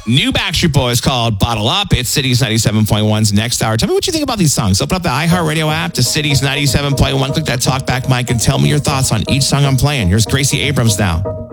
New Backstreet Boys called Bottle Up. It's Cities 97.1's next hour. Tell me what you think about these songs. Open up the iHeartRadio app to Cities 97.1. Click that talkback mic and tell me your thoughts on each song I'm playing. Here's Gracie Abrams now.